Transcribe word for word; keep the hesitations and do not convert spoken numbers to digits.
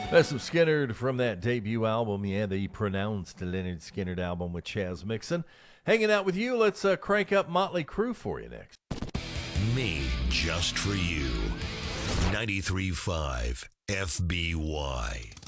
That's some Skynyrd from that debut album. Yeah, the pronounced Lynyrd Skynyrd album with Chaz Mixon. Hanging out with you. Let's uh, crank up Motley Crue for you next. Me, just for you. ninety-three point five F B Y.